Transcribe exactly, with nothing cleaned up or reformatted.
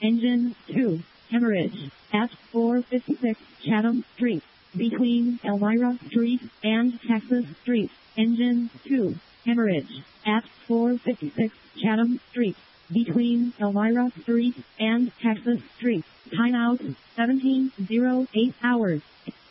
Engine two, hemorrhage, at four fifty-six Chatham Street, between Elmira Street and Texas Street. Engine two, hemorrhage, at four fifty-six Chatham Street, between Elmira Street and Texas Street. Timeout, seventeen oh eight hours.